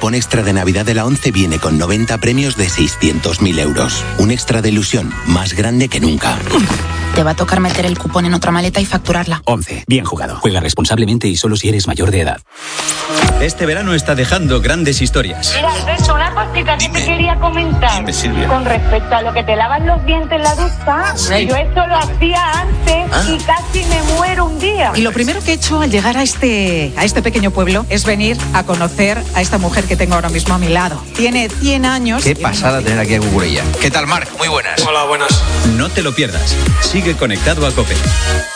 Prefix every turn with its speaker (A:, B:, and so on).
A: cupón extra de Navidad de la 11 viene con 90 premios de 600.000 euros. Un extra de ilusión más grande que nunca.
B: Te va a tocar meter el cupón en otra maleta y facturarla.
C: 11. Bien jugado. Juega responsablemente y solo si eres mayor de edad.
D: Este verano está dejando grandes historias.
E: Mira, Alberto, una cosita que te quería comentar.
D: Dime, Silvia.
E: Con respecto a lo que te lavas los dientes en la ducha,
D: Sí.
E: yo esto lo hacía antes y casi me muero un día.
F: Y lo primero que he hecho al llegar a este pequeño pueblo es venir a conocer a esta mujer que tengo ahora mismo a mi lado. Tiene 100 años.
G: Qué pasada tener aquí a Cucurella. ¿Qué tal, Marc? Muy buenas.
H: Hola, buenas.
D: No te lo pierdas. Sigue conectado a COPE.